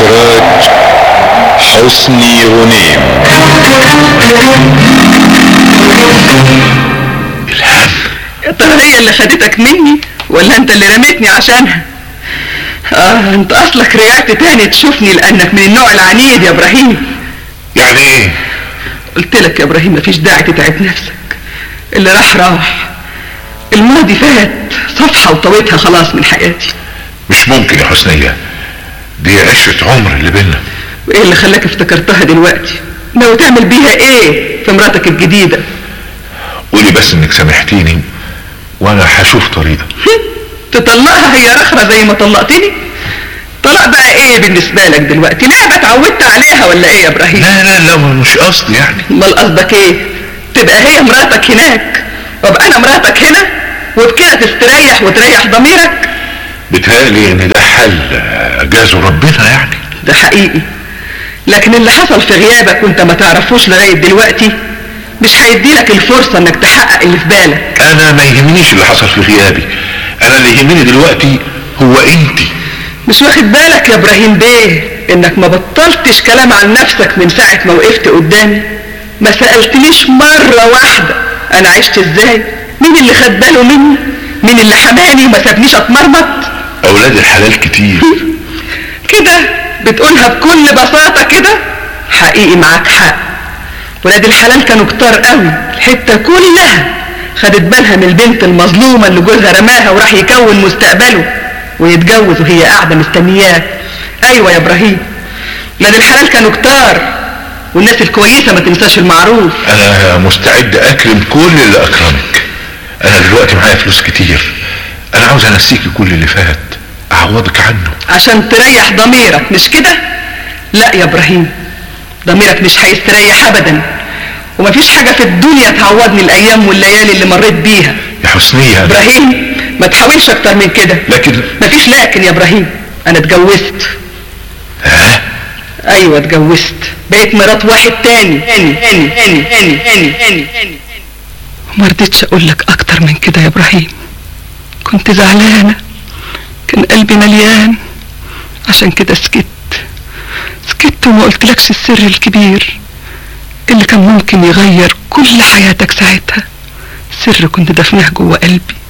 إخراج حسني غنيم. إلهام، يا ترى هي اللي خدتك مني ولا انت اللي رميتني عشانها؟ انت اصلك رجعت تاني تشوفني لانك من النوع العنيد يا ابراهيم. يعني ايه؟ قلت لك يا ابراهيم مفيش داعي تتعب نفسك، اللي راح، الماضي فات صفحة وطويتها خلاص من حياتي. مش ممكن يا حسنية، دي عشرة عمر اللي بينا. وايه اللي خلاك افتكرتها دلوقتي؟ ناوي تعمل بيها ايه في مراتك الجديدة؟ قولي بس انك سامحتيني وانا هشوف طريقة. تطلقها هي رخرة زي ما طلقتني؟ طلاق بقى ايه بالنسبة لك دلوقتي؟ لعبة اتعودت عليها ولا ايه يا ابراهيم؟ لا مش قصدي يعني. امال قصدك ايه؟ تبقى هي مراتك هناك وابقى انا مراتك هنا وبكده تستريح وتريح ضميرك؟ بتهيألي ان ده حل جازه ربنا يعني. ده حقيقي، لكن اللي حصل في غيابك وانت ما تعرفوش لغاية دلوقتي مش هيديلك الفرصة انك تحقق اللي في بالك. انا ما يهمنيش اللي حصل في غيابي، انا اللي يهمني دلوقتي هو انتي. مش واخد بالك يا ابراهيم بيه انك ما بطلتش كلام عن نفسك من ساعة ما وقفت قدامي؟ ما سألتنيش مرة واحدة انا عشت ازاي؟ مين اللي خد باله مني؟ مين اللي حماني وما سابنيش اتمرمط؟ اولاد الحلال كتير كده بتقولها بكل بساطة كده؟ حقيقي معاك حق، ولاد الحلال كانوا كتار قوي، الحتة كلها خدت بالها من البنت المظلومة اللي جوزها رماها وراح يكون مستقبله ويتجوز وهي قاعدة مستنياه. ايوه يا ابراهيم، ولاد الحلال كانوا كتار، والناس الكويسة ما تنساش المعروف. انا مستعد اكرم كل اللي اكرمك. انا دلوقتي معايا فلوس كتير، انا عاوز انسيكي كل اللي فات، اعوضك عنه عشان تريح ضميرك، مش كده؟ لا يا ابراهيم، ضميرك مش هيستريح ابدا، ومفيش حاجة في الدنيا تعوضني الايام والليالي اللي مريت بيها. يا حسنية ابراهيم ما تحاولش اكتر من كده. لكن مفيش لكن يا ابراهيم، انا اتجوزت. ايوه اتجوزت، بقيت مرات واحد تاني. ما رضيتش اقول لك اكتر من كده يا ابراهيم، كنت زعلانة، كان قلبي مليان، عشان كده سكت وما قلتلكش السر الكبير اللي كان ممكن يغير كل حياتك ساعتها. سر كنت دفناه جوه قلبي